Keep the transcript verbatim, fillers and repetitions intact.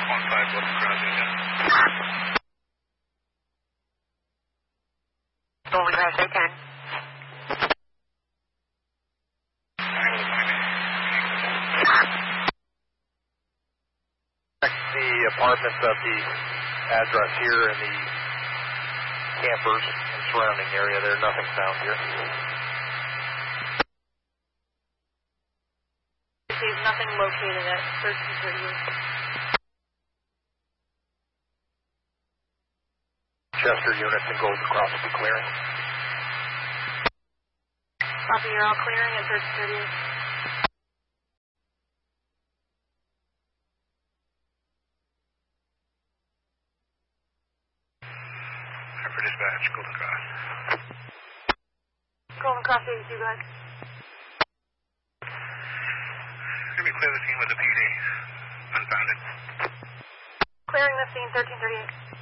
one five, Golden Crossing, yeah. Golden Cross eight ten. The apartments of the address here and the campers and surrounding area there, nothing found here. There's nothing located at thirteen thirty-eight. Chester units and Golden Cross will be clearing. Copy, you're all clearing at thirteen thirty-eight. For dispatch, Golden Cross. Golden Cross eighty-two, go ahead. Can we clear the scene with the P D? Unfounded. Clearing the scene, thirteen thirty-eight.